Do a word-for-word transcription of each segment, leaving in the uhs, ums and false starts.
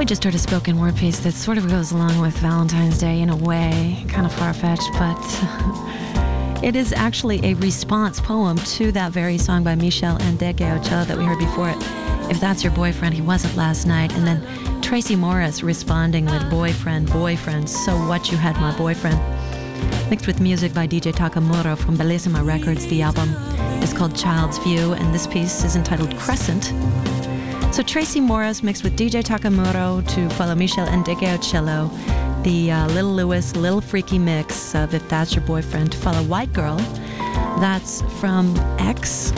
We just heard a spoken word piece that sort of goes along with Valentine's Day in a way, kind of far-fetched, but it is actually a response poem to that very song by Michel Ndegeocello that we heard before it. If That's Your Boyfriend, He Wasn't Last Night. And then Tracy Morris responding with Boyfriend, Boyfriend, So What You Had My Boyfriend. Mixed with music by D J Takamuro from Bellissima Records. The album is called Child's View, and this piece is entitled Crescent. So Tracy Morris mixed with D J Takamuro to follow Michel Ndegeocello. The uh, Little Lewis, Little Freaky mix of If That's Your Boyfriend to follow White Girl. That's from X.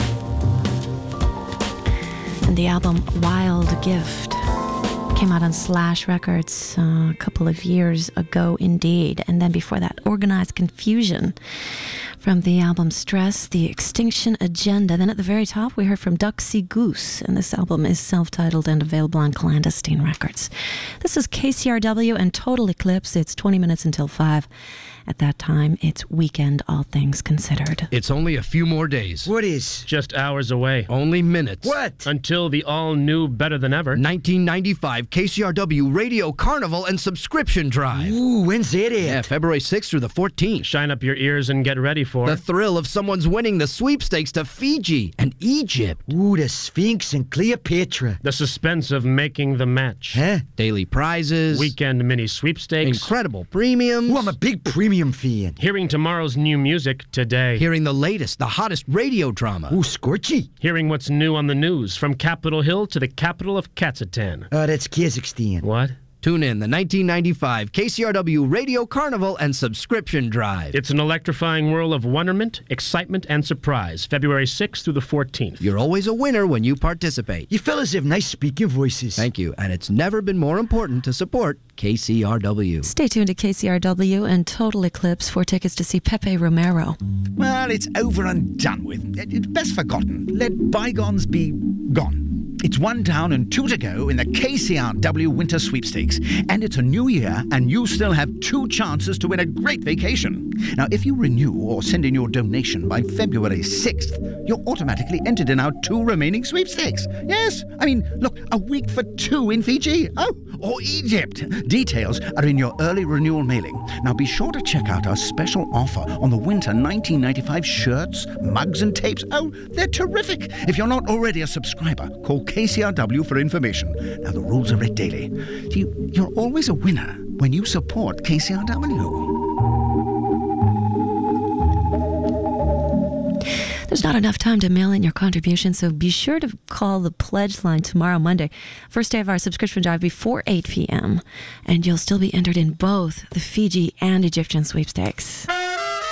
And the album Wild Gift came out on Slash Records uh, a couple of years ago indeed. And then before that, Organized Confusion from the album Stress, The Extinction Agenda. Then at the very top, we heard from Ducksy Goose, and this album is self-titled and available on Clandestine Records. This is K C R W and Total Eclipse. It's twenty minutes until five. At that time, it's weekend, all things considered. It's only a few more days. What is? Just hours away. Only minutes. What? Until the all-new Better Than Ever nineteen ninety-five K C R W Radio Carnival and Subscription Drive. Ooh, when's it? Yeah, February sixth through the fourteenth. Shine up your ears and get ready for the thrill of someone's winning the sweepstakes to Fiji and Egypt. Ooh, the Sphinx and Cleopatra. the suspense of making the match. Huh? Daily prizes. Weekend mini sweepstakes. Incredible premiums. Ooh, I'm a big premium fan. Hearing tomorrow's new music today. Hearing the latest, the hottest radio drama. Ooh, Scorchy. Hearing what's new on the news from Capitol Hill to the capital of Kazakhstan. Uh, that's Kazakhstan. What? Tune in the nineteen ninety-five K C R W Radio Carnival and Subscription Drive. It's an electrifying whirl of wonderment, excitement, and surprise. February sixth through the fourteenth. You're always a winner when you participate. You fellas have nice speaking voices. Thank you, and it's never been more important to support K C R W. Stay tuned to K C R W and Total Eclipse for tickets to see Pepe Romero. Well, it's over and done with. It's best forgotten. Let bygones be gone. It's one down and two to go in the K C R W Winter Sweepstakes. And it's a new year, and you still have two chances to win a great vacation. Now, if you renew or send in your donation by February sixth, you're automatically entered in our two remaining sweepstakes. Yes, I mean, look, a week for two in Fiji. Oh, or Egypt. Details are in your early renewal mailing. Now, be sure to check out our special offer on the Winter nineteen ninety-five shirts, mugs, and tapes. Oh, they're terrific. If you're not already a subscriber, call K C R W for information. Now, the rules are read daily. You, you're always a winner when you support K C R W. There's not enough time to mail in your contribution, so be sure to call the pledge line tomorrow, Monday, first day of our subscription drive, before eight p.m., and you'll still be entered in both the Fiji and Egyptian sweepstakes.